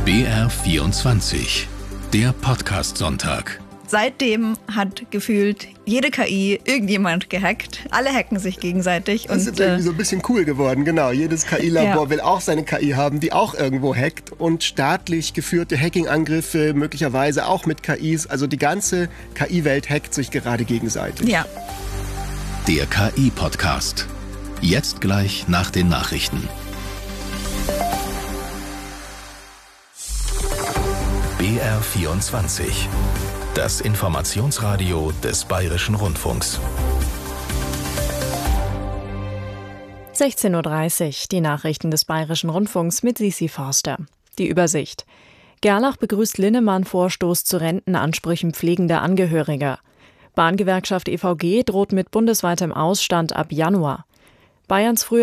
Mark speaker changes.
Speaker 1: BR24, der Podcast-Sonntag.
Speaker 2: Seitdem hat gefühlt jede KI irgendjemand gehackt. Alle hacken sich gegenseitig.
Speaker 3: Das ist irgendwie so ein bisschen cool geworden, genau. Jedes KI-Labor will auch seine KI haben, die auch irgendwo hackt. Und staatlich geführte Hacking-Angriffe, möglicherweise auch mit KIs. Also die ganze KI-Welt hackt sich gerade gegenseitig.
Speaker 2: Ja.
Speaker 1: Der KI-Podcast. Jetzt gleich nach den Nachrichten. BR24. Das Informationsradio des Bayerischen Rundfunks.
Speaker 4: 16:30 Uhr, die Nachrichten des Bayerischen Rundfunks mit Sisi Forster. Die Übersicht. Gerlach begrüßt Linnemann-Vorstoß zu Rentenansprüchen pflegender Angehöriger. Bahngewerkschaft EVG droht mit bundesweitem Ausstand ab Januar. Bayerns frühere